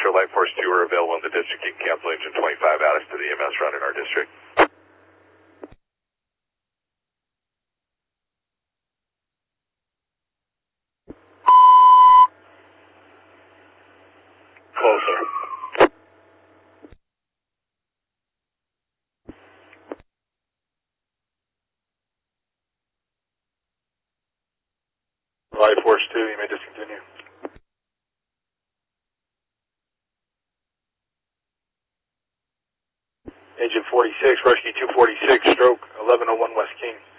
Metro Light Force 2 are available in the district. You can cancel engine 25 out us to the EMS route in our district. Closer. Light Force 2, you may discontinue. Engine 46, rescue 246, stroke 1101 West King.